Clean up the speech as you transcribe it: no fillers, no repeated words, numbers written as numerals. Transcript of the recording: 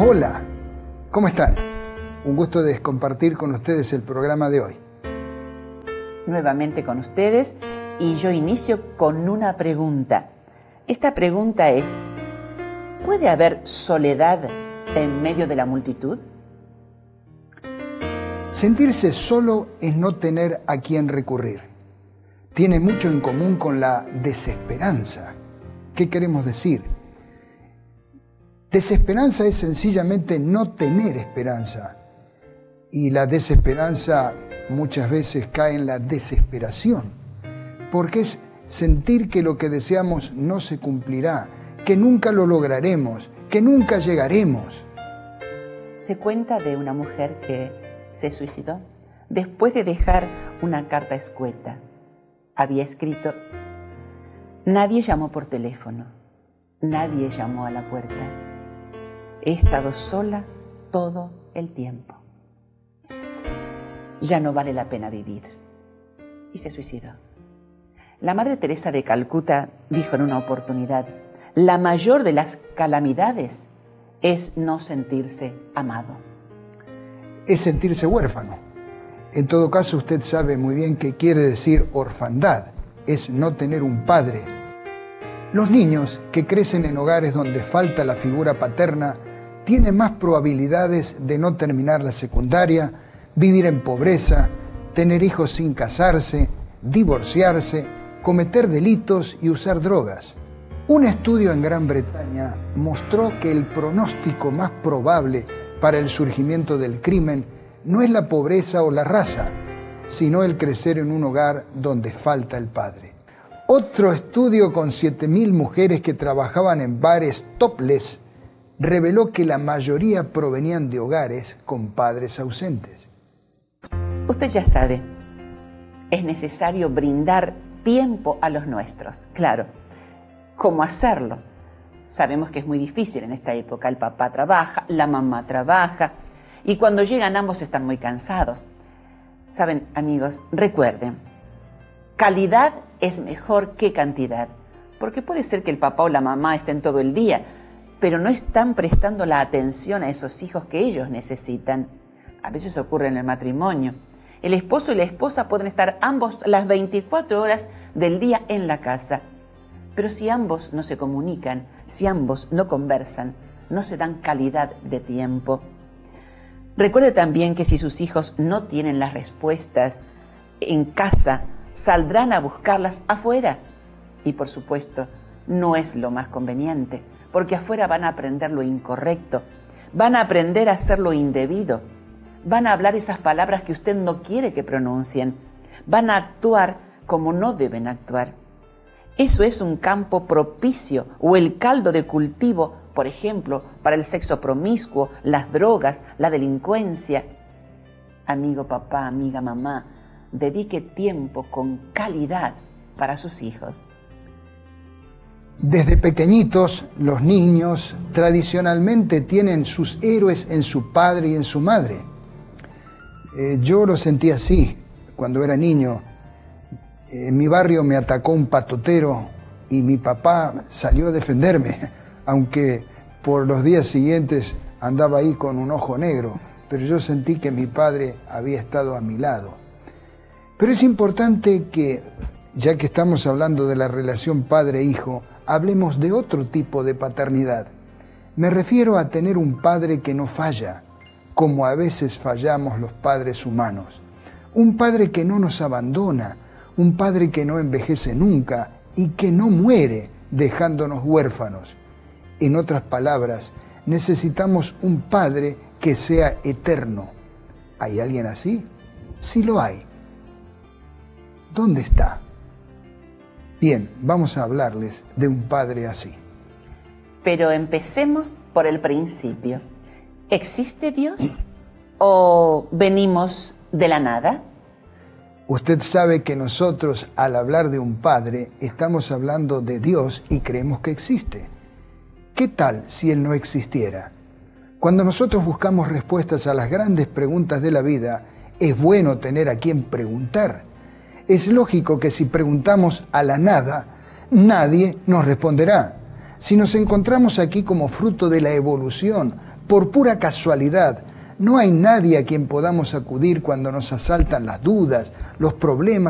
Hola, ¿cómo están? Un gusto de compartir con ustedes el programa de hoy. Nuevamente con ustedes, y yo inicio con una pregunta. Esta pregunta es: ¿puede haber soledad en medio de la multitud? Sentirse solo es no tener a quien recurrir. Tiene mucho en común con la desesperanza. ¿Qué queremos decir? Desesperanza es sencillamente no tener esperanza. Y la desesperanza muchas veces cae en la desesperación, porque es sentir que lo que deseamos no se cumplirá, que nunca lo lograremos, que nunca llegaremos. Se cuenta de una mujer que se suicidó después de dejar una carta escueta. Había escrito: nadie llamó por teléfono, nadie llamó a la puerta. He estado sola todo el tiempo. Ya no vale la pena vivir. Y se suicidó. La Madre Teresa de Calcuta dijo en una oportunidad: la mayor de las calamidades es no sentirse amado. Es sentirse huérfano. En todo caso, usted sabe muy bien qué quiere decir orfandad. Es no tener un padre. Los niños que crecen en hogares donde falta la figura paterna tienen más probabilidades de no terminar la secundaria, vivir en pobreza, tener hijos sin casarse, divorciarse, cometer delitos y usar drogas. Un estudio en Gran Bretaña mostró que el pronóstico más probable para el surgimiento del crimen no es la pobreza o la raza, sino el crecer en un hogar donde falta el padre. Otro estudio con 7.000 mujeres que trabajaban en bares topless reveló que la mayoría provenían de hogares con padres ausentes. Usted ya sabe, es necesario brindar tiempo a los nuestros. Claro, ¿cómo hacerlo? Sabemos que es muy difícil en esta época. El papá trabaja, la mamá trabaja, y cuando llegan ambos están muy cansados. Saben, amigos, recuerden, calidad es mejor que cantidad, porque puede ser que el papá o la mamá estén todo el día, pero no están prestando la atención a esos hijos que ellos necesitan. A veces ocurre en el matrimonio. El esposo y la esposa pueden estar ambos las 24 horas del día en la casa. Pero si ambos no se comunican, si ambos no conversan, no se dan calidad de tiempo. Recuerde también que si sus hijos no tienen las respuestas en casa, saldrán a buscarlas afuera. Y por supuesto, no es lo más conveniente, porque afuera van a aprender lo incorrecto, van a aprender a hacer lo indebido, van a hablar esas palabras que usted no quiere que pronuncien, van a actuar como no deben actuar. Eso es un campo propicio o el caldo de cultivo, por ejemplo, para el sexo promiscuo, las drogas, la delincuencia. Amigo papá, amiga mamá, dedique tiempo con calidad para sus hijos. Desde pequeñitos, los niños tradicionalmente tienen sus héroes en su padre y en su madre. Yo lo sentí así cuando era niño. En mi barrio me atacó un patotero y mi papá salió a defenderme, aunque por los días siguientes andaba ahí con un ojo negro, pero yo sentí que mi padre había estado a mi lado. Pero es importante que, ya que estamos hablando de la relación padre-hijo, hablemos de otro tipo de paternidad. Me refiero a tener un padre que no falla, como a veces fallamos los padres humanos. Un padre que no nos abandona, un padre que no envejece nunca y que no muere dejándonos huérfanos. En otras palabras, necesitamos un padre que sea eterno. ¿Hay alguien así? Sí lo hay. ¿Dónde está? Bien, vamos a hablarles de un padre así. Pero empecemos por el principio. ¿Existe Dios o venimos de la nada? Usted sabe que nosotros, al hablar de un padre, estamos hablando de Dios y creemos que existe. ¿Qué tal si Él no existiera? Cuando nosotros buscamos respuestas a las grandes preguntas de la vida, es bueno tener a quien preguntar. Es lógico que si preguntamos a la nada, nadie nos responderá. Si nos encontramos aquí como fruto de la evolución, por pura casualidad, no hay nadie a quien podamos acudir cuando nos asaltan las dudas, los problemas